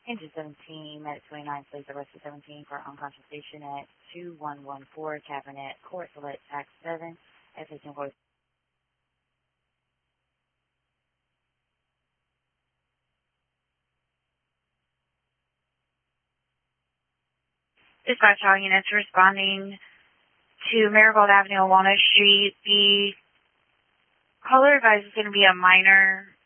Engine 17, Medic 29, please arrested 17 for unconscious patient at 2114 Cabinet Court, Select Tax 7, F18 voice. Dispatch all units responding to Marigold Avenue, Walnut Street. The caller advice is going to be a minor